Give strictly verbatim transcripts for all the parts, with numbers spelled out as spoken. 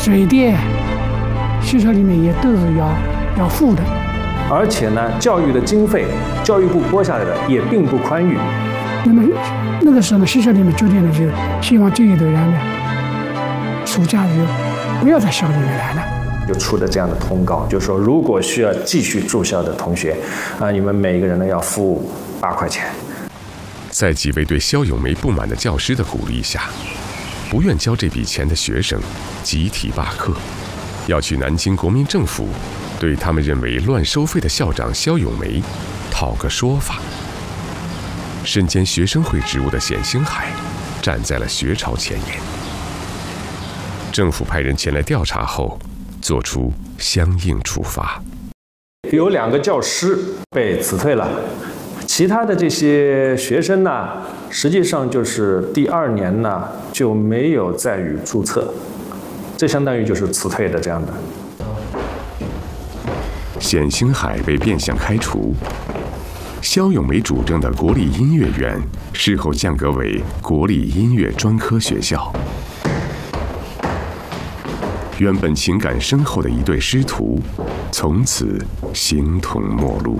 水电，学校里面也都是要要付的。 而且呢，教育的经费，教育部拨下来的也并不宽裕。 那么那个时候呢，学校里面决定的就是希望这一代人呢，暑假就不要在校里面来了。 就出的这样的通告，就是说，如果需要继续住校的同学，啊，你们每一个人呢要付八块钱。 在几位对肖咏梅不满的教师的鼓励下，不愿交这笔钱的学生集体罢课，要去南京国民政府对他们认为乱收费的校长肖咏梅讨个说法。身兼学生会职务的冼星海站在了学潮前沿。政府派人前来调查后，做出相应处罚。 有两个教师被辞退了，其他的这些学生呢，实际上就是第二年呢就没有再予注册，这相当于就是辞退的这样的。 冼星海被变相开除，肖咏梅主政的国立音乐院事后降格为国立音乐专科学校。原本情感深厚的一对师徒，从此形同陌路。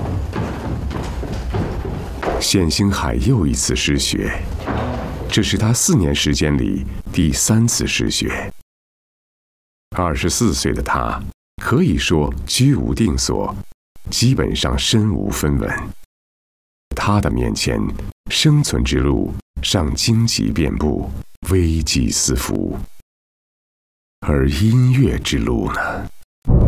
冼星海又一次失学，这是他四年时间里第三次失学。二十四岁的他，可以说居无定所，基本上身无分文。他的面前，生存之路上荆棘遍布，危机四伏。而音乐之路呢？